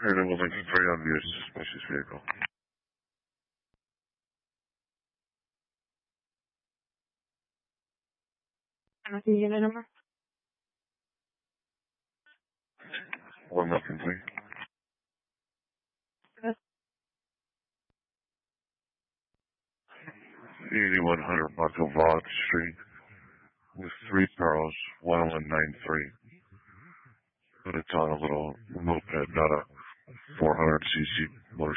And it will link for you on the suspicious vehicle. What's the unit number? 103. 8100 Marco Vaught Street with 3 Pearls, 1193. But it's on a little moped, not a 400cc.